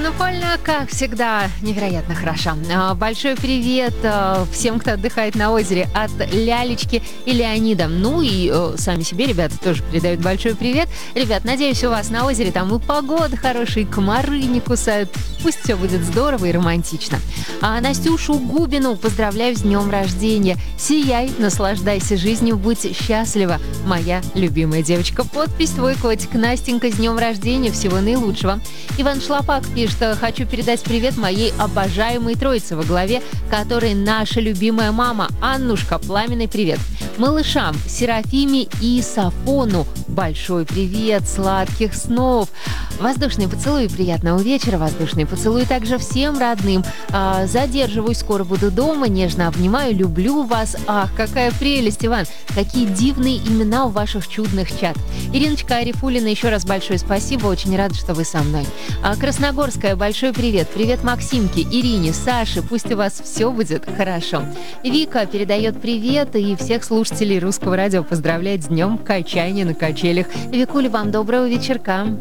Анна Польна, как всегда, невероятно хороша. Большой привет всем, кто отдыхает на озере от Лялечки и Леонида. Ну и сами себе ребята тоже передают большой привет. Ребят, надеюсь, у вас на озере там и погода хорошая, и комары не кусают. Пусть все будет здорово и романтично. А Настюшу Губину поздравляю с днем рождения. Сияй, наслаждайся жизнью, будь счастлива, моя любимая девочка. Подпись твой котик. Настенька, с днем рождения, всего наилучшего. Иван Шлапак пишет: хочу передать привет моей обожаемой троице во главе, которой наша любимая мама Аннушка. Пламенный привет. Малышам Серафиме и Сафону большой привет, сладких снов. Воздушный поцелуй, приятного вечера. Воздушный поцелуй также всем родным. Задерживаюсь, скоро буду дома. Нежно обнимаю, люблю вас. Ах, какая прелесть, Иван. Какие дивные имена у ваших чудных чат. Ириночка Арифулина, еще раз большое спасибо. Очень рада, что вы со мной. Красногорская, большой привет. Привет Максимке, Ирине, Саше. Пусть у вас все будет хорошо. Вика передает привет и всех слушателей Русского радио поздравляет с днем качания на качелях. Викуля, вам доброго вечерка.